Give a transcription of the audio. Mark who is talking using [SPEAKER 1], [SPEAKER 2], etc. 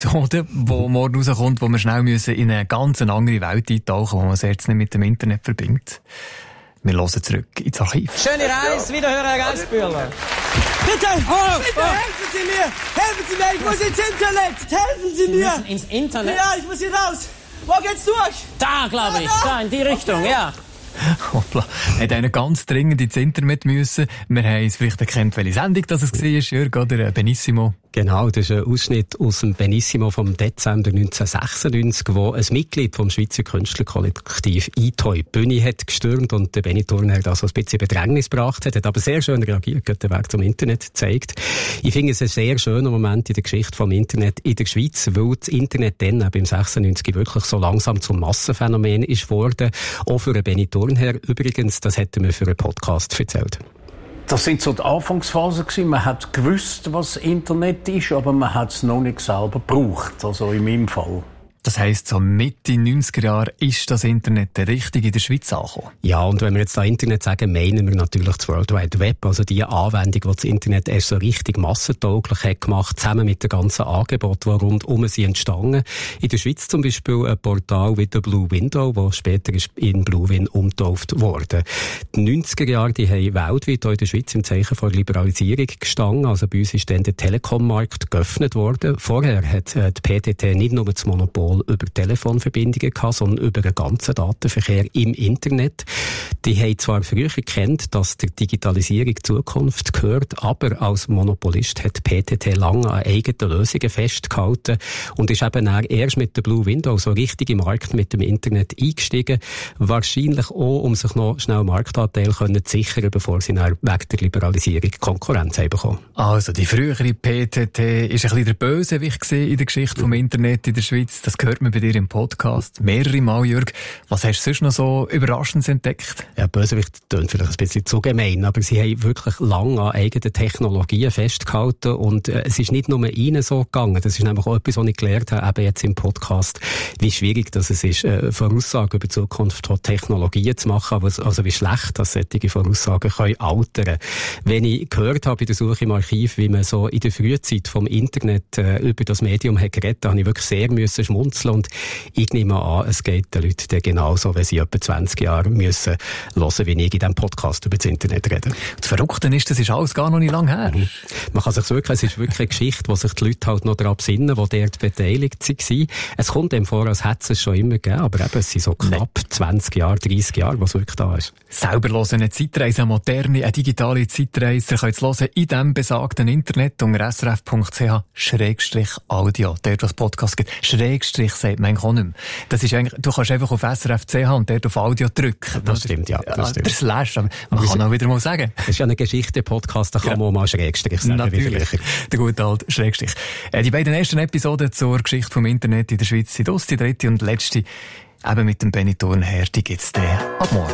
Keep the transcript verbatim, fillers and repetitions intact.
[SPEAKER 1] Episode, die morgen rauskommt, wo wir schnell müssen in eine ganz andere Welt eintauchen, die man es jetzt nicht mit dem Internet verbindet. Wir hören zurück ins Archiv.
[SPEAKER 2] Schöne Reise, wiederhören, Herr Geissbühler.
[SPEAKER 3] Bitte, oh, bitte oh. helfen Sie mir! Helfen Sie mir, ich muss ins Internet! Helfen Sie mir!
[SPEAKER 2] Sie müssen ins Internet?
[SPEAKER 3] Ja, ich muss hier raus! Wo geht's durch?
[SPEAKER 2] Da, glaube ich, da. da in die Richtung, ja.
[SPEAKER 1] Hoppla, hat einer ganz dringend ins Internet müssen. Wir haben es vielleicht erkannt, welche Sendung das es war, Jürg, oder Benissimo.
[SPEAKER 4] Genau, das ist ein Ausschnitt aus dem Benissimo vom Dezember neunzehnhundertsechsundneunzig, wo ein Mitglied vom Schweizer Künstlerkollektiv «Itoy» die Bühne hat gestürmt und der Benny Thurner das ein bisschen Bedrängnis gebracht hat, hat aber sehr schön reagiert, hat den Weg zum Internet gezeigt. Ich finde es ein sehr schöner Moment in der Geschichte vom Internet in der Schweiz, weil das Internet dann beim sechsundneunzig wirklich so langsam zum Massenphänomen ist worden. Auch für den Benny Thurner übrigens, das hat er mir für einen Podcast erzählt.
[SPEAKER 5] Das sind so die Anfangsphasen gewesen. Man hat gewusst, was Internet ist, aber man hat es noch nicht selber gebraucht. Also in meinem Fall.
[SPEAKER 1] Das heisst, so Mitte neunziger Jahre ist das Internet richtig in der Schweiz angekommen.
[SPEAKER 4] Ja, und wenn wir jetzt da Internet sagen, meinen wir natürlich das World Wide Web, also die Anwendung, die das Internet erst so richtig massentauglich hat gemacht, zusammen mit den ganzen Angeboten, die rundum sie entstanden. In der Schweiz zum Beispiel ein Portal wie der Blue Window, das später ist in Bluewin umgetauft wurde. Die neunziger Jahre, die haben weltweit auch in der Schweiz im Zeichen von Liberalisierung gestanden. Also bei uns ist dann der Telekom-Markt geöffnet worden. Vorher hat die P T T nicht nur das Monopol über Telefonverbindungen gehabt, sondern über den ganzen Datenverkehr im Internet. Die haben zwar früher erkannt, dass der Digitalisierung Zukunft gehört, aber als Monopolist hat die P T T lange an eigenen Lösungen festgehalten und ist eben erst mit der Blue Window so richtig im Markt mit dem Internet eingestiegen. Wahrscheinlich auch, um sich noch schnell Marktanteil zu sichern, bevor sie dann wegen der Liberalisierung Konkurrenz haben bekommen.
[SPEAKER 1] Also die frühere P T T war ein bisschen der Bösewicht in der Geschichte vom Internet in der Schweiz. Das hört man bei dir im Podcast mehrere Mal, Jürg. Was hast du sonst noch so Überraschendes entdeckt?
[SPEAKER 4] Ja, Bösewicht klingt vielleicht ein bisschen zu gemein, aber sie haben wirklich lange an eigenen Technologien festgehalten und äh, es ist nicht nur ihnen so gegangen. Das ist nämlich auch etwas, was ich gelernt habe, eben jetzt im Podcast, wie schwierig das es ist, äh, Voraussagen über die Zukunft von Technologien zu machen, aber also wie schlecht dass solche Voraussagen können altern. Wenn ich gehört habe bei der Suche im Archiv, wie man so in der Frühzeit vom Internet äh, über das Medium hat geredet, habe ich wirklich sehr müssen schmunzeln. Und ich nehme an, es geht den Leuten genauso, wenn sie etwa zwanzig Jahre müssen hören, wie ich in diesem Podcast über das Internet rede.
[SPEAKER 1] Das Verrückte ist, das ist alles gar noch nicht lange her.
[SPEAKER 4] Mhm. Man kann sich wirklich, es ist wirklich eine Geschichte, wo sich die Leute halt noch daran besinnen, die dort beteiligt waren. Es kommt dem vor, als hätte es schon immer gegeben, aber eben, es sind so knapp nee. zwanzig Jahre, dreissig Jahre, was wirklich da ist.
[SPEAKER 1] Selber hören eine Zeitreise, eine moderne, eine digitale Zeitreise. Ihr könnt es hören in diesem besagten Internet unter s r f punkt c h schrägstrich audio. Dort, was Podcast gibt. Schrägstrich sagt man eigentlich auch nicht mehr. Das ist eigentlich, du kannst einfach auf S R F punkt c h und dort auf Audio drücken.
[SPEAKER 4] Das stimmt, ja. Das stimmt.
[SPEAKER 1] Der Slash, aber man aber kann auch wieder mal sagen.
[SPEAKER 4] Das ist ja eine Geschichte-Podcast, da kann ja. man auch mal Schrägstrich sagen.
[SPEAKER 1] Natürlich. Der gute alte Schrägstrich. Äh, die beiden ersten Episoden zur Geschichte vom Internet in der Schweiz sind aus, die dritte und letzte, eben mit dem Benny Thurner, die gibt's dann ab morgen.